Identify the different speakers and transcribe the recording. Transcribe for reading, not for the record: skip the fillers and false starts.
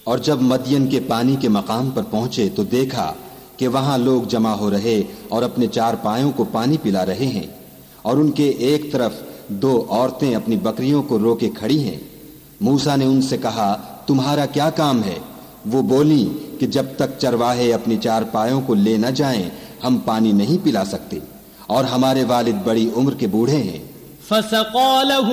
Speaker 1: और जब मदियन के पानी के मकाम पर पहुंचे तो देखा कि वहां लोग जमा हो रहे और अपने चार पायों को पानी पिला रहे हैं, और उनके एक तरफ दो औरतें अपनी बकरियों को रोके खड़ी हैं। मूसा ने उनसे कहा, तुम्हारा क्या काम है? वो बोली कि जब तक चरवाहे अपनी चार पायों को ले न जाएं, हम पानी नहीं पिला सकते, और हमारे वालिद बड़ी उम्र के बूढ़े हैं।